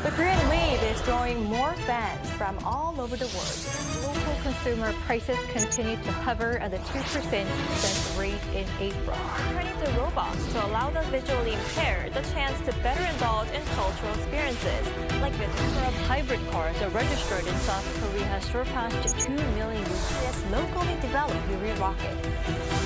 The Korean wave is drawing more fans from all over the world. Local consumer prices continue to hover at the 2% since rate in April. Turning to robots to allow the visually impaired the chance to better indulge in cultural experiences. Like the number of hybrid cars are registered in South Korea has surpassed 2 million with this locally developed Yuri rocket.